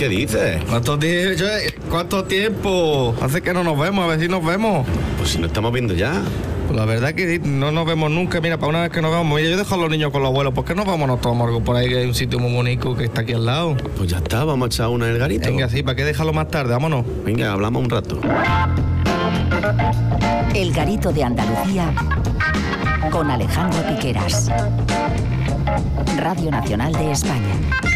¿Qué dices? ¿Cuánto tiempo? Hace que no nos vemos, a ver si nos vemos. Pues si nos estamos viendo ya. Pues la verdad que no nos vemos nunca. Mira, para una vez que nos vemos, mira, yo dejo a los niños con los abuelos. ¿Por qué no vamos, nos tomamos algo por ahí, que hay un sitio muy bonito que está aquí al lado? Pues ya está, vamos a echar una en el garito. Venga, sí, ¿para qué dejarlo más tarde? Vámonos. Venga, hablamos un rato. El Garito de Andalucía con Alejandro Piqueras. Radio Nacional de España.